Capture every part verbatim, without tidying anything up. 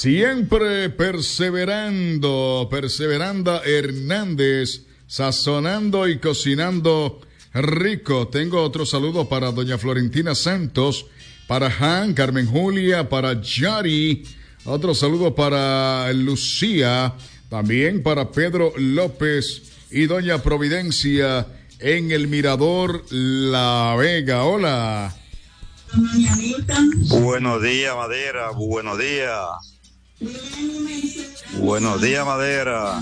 Siempre perseverando, perseveranda Hernández, sazonando y cocinando rico. Tengo otro saludo para doña Florentina Santos, para Han, Carmen Julia, para Yari. Otro saludo para Lucía, también para Pedro López y doña Providencia en el Mirador La Vega. Hola. Buenos días, Madera. Buenos días. Buenos días, Madera.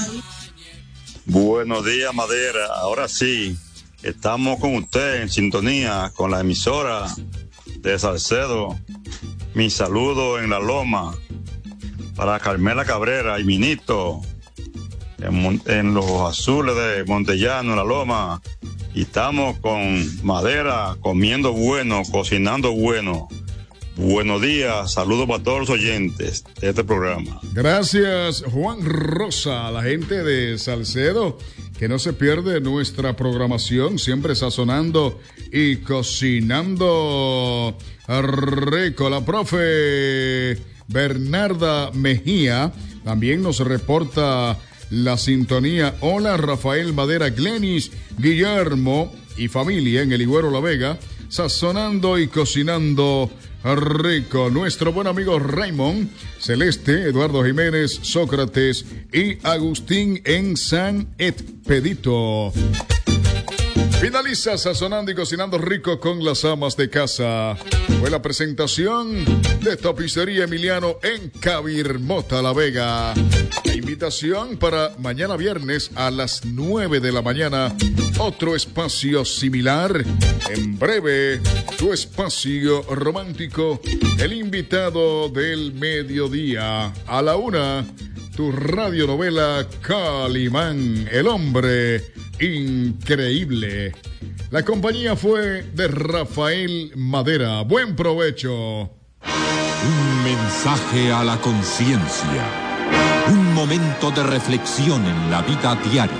Buenos días, Madera. Ahora sí, estamos con usted en sintonía con la emisora de Salcedo. Mi saludo en La Loma para Carmela Cabrera y Minito en, en los azules de Montellano, en La Loma. Y estamos con Madera, comiendo bueno, cocinando bueno. Buenos días, saludos para todos los oyentes de este programa. Gracias, Juan Rosa, la gente de Salcedo, que no se pierde nuestra programación, siempre sazonando y cocinando rico. La profe Bernarda Mejía también nos reporta la sintonía. Hola, Rafael Madera, Glenis, Guillermo y familia en el Higuero La Vega, sazonando y cocinando rico. Nuestro buen amigo Raymond, Celeste, Eduardo Jiménez, Sócrates y Agustín en San Expedito. Finaliza sazonando y cocinando rico con las amas de casa. Fue la presentación de Tapicería Emiliano en Cabirmota, La Vega. La invitación para mañana viernes a las nueve de la mañana. Otro espacio similar. En breve, tu espacio romántico. El invitado del mediodía. A la una, tu radionovela Calimán, el hombre increíble. La compañía fue de Rafael Madera. Buen provecho. Un mensaje a la conciencia. Un momento de reflexión en la vida diaria.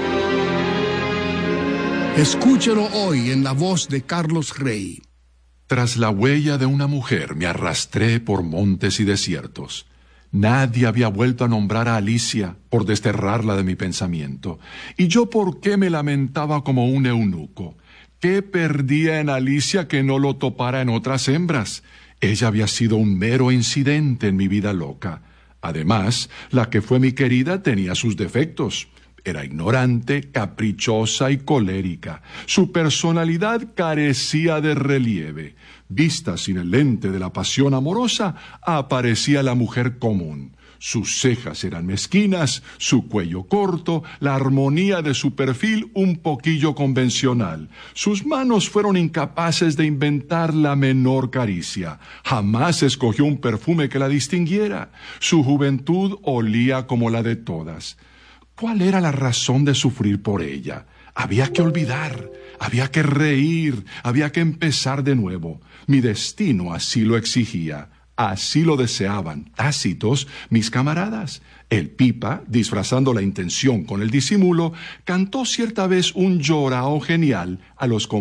Escúchelo hoy en la voz de Carlos Rey. Tras la huella de una mujer me arrastré por montes y desiertos. Nadie había vuelto a nombrar a Alicia por desterrarla de mi pensamiento. ¿Y yo por qué me lamentaba como un eunuco? ¿Qué perdía en Alicia que no lo topara en otras hembras? Ella había sido un mero incidente en mi vida loca. Además, la que fue mi querida tenía sus defectos. Era ignorante, caprichosa y colérica. Su personalidad carecía de relieve. Vista sin el lente de la pasión amorosa, aparecía la mujer común. Sus cejas eran mezquinas, su cuello corto, la armonía de su perfil un poquillo convencional. Sus manos fueron incapaces de inventar la menor caricia. Jamás escogió un perfume que la distinguiera. Su juventud olía como la de todas. ¿Cuál era la razón de sufrir por ella? Había que olvidar, había que reír, había que empezar de nuevo. Mi destino así lo exigía, así lo deseaban, tácitos, mis camaradas. El Pipa, disfrazando la intención con el disimulo, cantó cierta vez un llorao genial a los